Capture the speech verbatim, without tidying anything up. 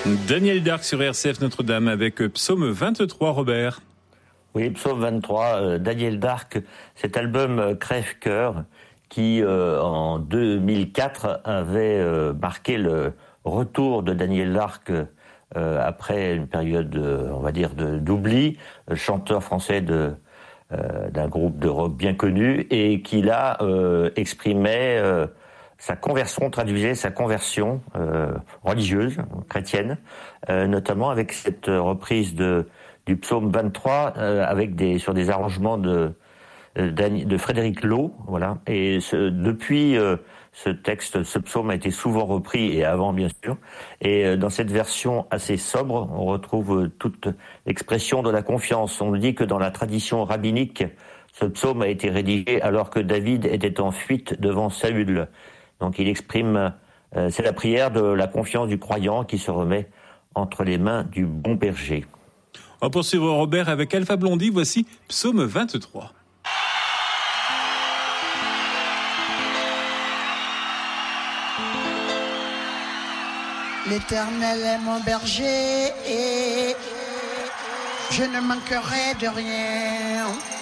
Daniel Darc sur R C F Notre-Dame avec Psaume vingt-trois, Robert. Oui, Psaume vingt-trois, euh, Daniel Darc, cet album euh, Crève-Cœur qui, euh, en deux mille quatre, avait euh, marqué le retour de Daniel Darc euh, après une période, euh, on va dire, de, d'oubli, euh, chanteur français de, euh, d'un groupe de rock bien connu, et qui là euh, exprimait euh, sa conversion, traduisait sa conversion euh, religieuse, chrétienne, euh, notamment avec cette reprise de du psaume vingt-trois, euh, avec des sur des arrangements de de Frédéric Loh, voilà. Et ce, depuis euh, ce texte, ce psaume a été souvent repris, et avant bien sûr. Et euh, dans cette version assez sobre, on retrouve toute l'expression de la confiance. On dit que dans la tradition rabbinique, ce psaume a été rédigé alors que David était en fuite devant Saül. Donc il exprime, euh, c'est la prière de la confiance du croyant qui se remet entre les mains du bon berger. On va poursuivre, Robert, avec Alpha Blondy. Voici Psaume vingt-trois. L'Éternel est mon berger et je ne manquerai de rien.